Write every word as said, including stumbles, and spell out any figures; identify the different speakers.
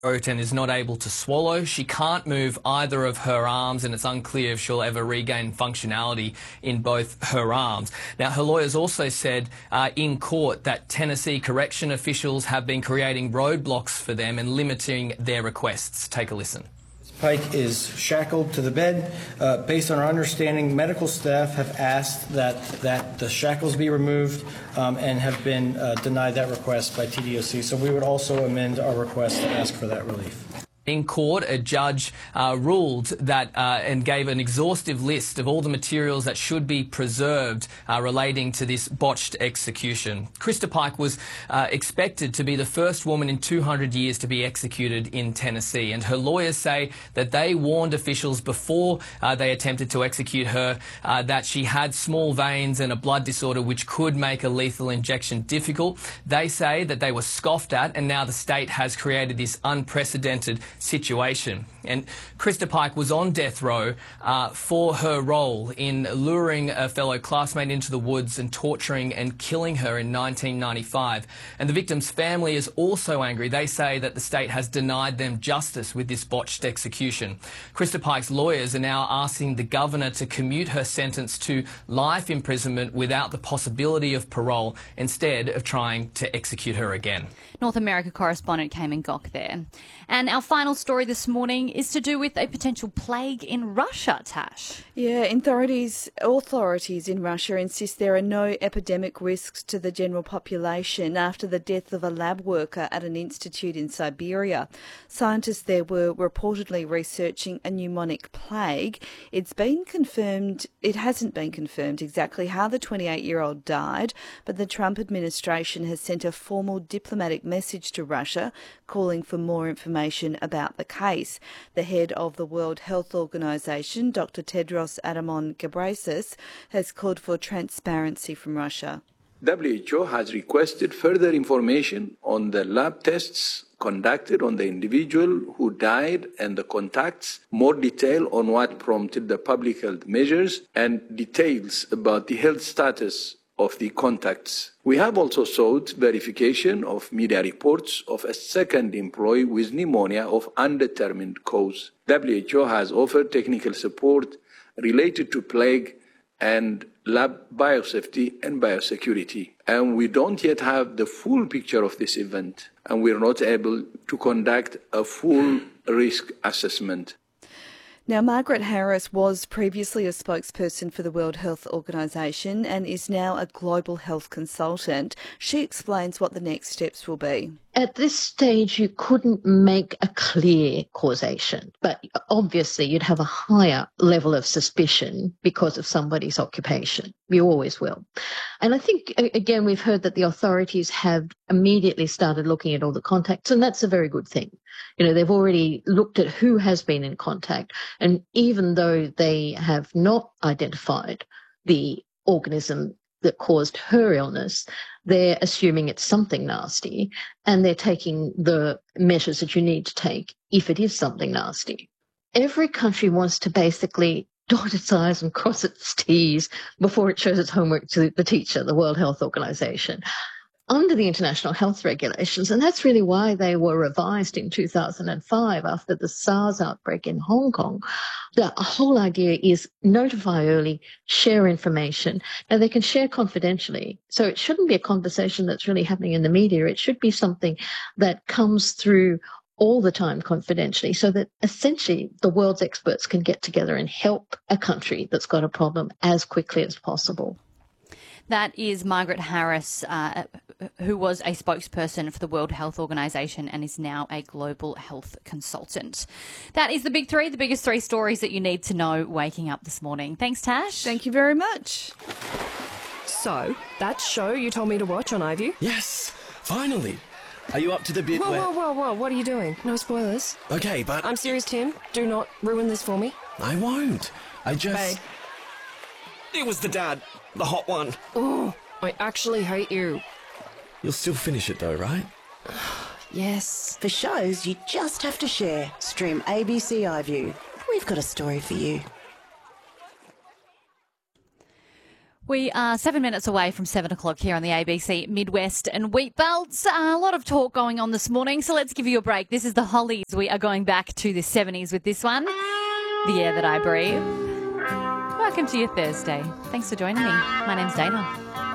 Speaker 1: and is not able to swallow. She can't move either of her arms, and it's unclear if she'll ever regain functionality in both her arms. Now, her lawyers also said uh, in court that Tennessee correction officials have been creating roadblocks for them and limiting their requests. Take a listen.
Speaker 2: Pike is shackled to the bed. Uh, based on our understanding, medical staff have asked that, that the shackles be removed um, and have been uh, denied that request by T D O C. So we would also amend our request to ask for that relief.
Speaker 1: In court, a judge uh, ruled that uh, and gave an exhaustive list of all the materials that should be preserved uh, relating to this botched execution. Krista Pike was uh, expected to be the first woman in two hundred years to be executed in Tennessee, and her lawyers say that they warned officials before uh, they attempted to execute her uh, that she had small veins and a blood disorder which could make a lethal injection difficult. They say that they were scoffed at, and now the state has created this unprecedented situation. And Krista Pike was on death row uh, for her role in luring a fellow classmate into the woods and torturing and killing her in nineteen ninety-five. And the victim's family is also angry. They say that the state has denied them justice with this botched execution. Krista Pike's lawyers are now asking the governor to commute her sentence to life imprisonment without the possibility of parole, instead of trying to execute her again.
Speaker 3: North America correspondent Cayman Gok there. And our final story this morning is to do with a potential plague in Russia, Tash.
Speaker 4: Yeah, authorities, authorities in Russia insist there are no epidemic risks to the general population after the death of a lab worker at an institute in Siberia. Scientists there were reportedly researching a pneumonic plague. It's been confirmed, it hasn't been confirmed exactly how the twenty-eight-year-old died, but the Trump administration has sent a formal diplomatic message to Russia calling for more information about the case. The head of the World Health Organization, Doctor Tedros Adhanom Ghebreyesus, has called for transparency from Russia.
Speaker 5: W H O has requested further information on the lab tests conducted on the individual who died and the contacts, more detail on what prompted the public health measures, and details about the health status of the contacts. We have also sought verification of media reports of a second employee with pneumonia of undetermined cause. W H O has offered technical support related to plague and lab biosafety and biosecurity. And we don't yet have the full picture of this event, and we're not able to conduct a full risk assessment.
Speaker 4: Now, Margaret Harris was previously a spokesperson for the World Health Organization and is now a global health consultant. She explains what the next steps will be.
Speaker 6: At this stage, you couldn't make a clear causation, but obviously you'd have a higher level of suspicion because of somebody's occupation. You always will. And I think, again, we've heard that the authorities have immediately started looking at all the contacts, and that's a very good thing. You know, they've already looked at who has been in contact, and even though they have not identified the organism that caused her illness, they're assuming it's something nasty, and they're taking the measures that you need to take if it is something nasty. Every country wants to basically dot its I's and cross its T's before it shows its homework to the teacher, the World Health Organization, under the international health regulations. And that's really why they were revised in two thousand five after the SARS outbreak in Hong Kong. The whole idea is notify early, share information, and they can share confidentially. So it shouldn't be a conversation that's really happening in the media. It should be something that comes through all the time confidentially, so that essentially the world's experts can get together and help a country that's got a problem as quickly as possible.
Speaker 3: That is Margaret Harris, uh, who was a spokesperson for the World Health Organization and is now a global health consultant. That is the big three, the biggest three stories that you need to know waking up this morning. Thanks, Tash.
Speaker 4: Thank you very much.
Speaker 7: So, that show you told me to watch on iView?
Speaker 8: Yes, finally. Are you up to the bit
Speaker 7: whoa,
Speaker 8: where...
Speaker 7: Whoa, whoa, whoa, what are you doing? No spoilers.
Speaker 8: Okay, but...
Speaker 7: I'm serious, Tim. Do not ruin this for me.
Speaker 8: I won't. I just...
Speaker 7: Hey.
Speaker 8: It was the dad. The hot one.
Speaker 7: Oh, I actually hate you.
Speaker 8: You'll still finish it though, right?
Speaker 7: Yes.
Speaker 9: For shows you just have to share. Stream A B C iView. We've got a story for you.
Speaker 3: We are seven minutes away from seven o'clock here on the A B C Midwest and Wheat Belts. Uh, a lot of talk going on this morning, so let's give you a break. This is the Hollies. We are going back to the seventies with this one, The Air That I Breathe. Welcome to your Thursday. Thanks for joining me. My name's Dana.